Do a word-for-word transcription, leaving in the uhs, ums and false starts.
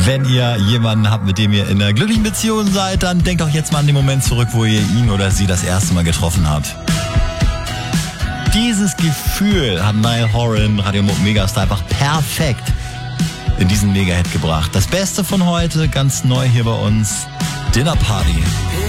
Wenn ihr jemanden habt, mit dem ihr in einer glücklichen Beziehung seid, dann denkt doch jetzt mal an den Moment zurück, wo ihr ihn oder sie das erste Mal getroffen habt. Dieses Gefühl hat Niall Horan, Radio Megastar, einfach perfekt in diesen Mega-Hit gebracht. Das Beste von heute, ganz neu hier bei uns, Dinner Party.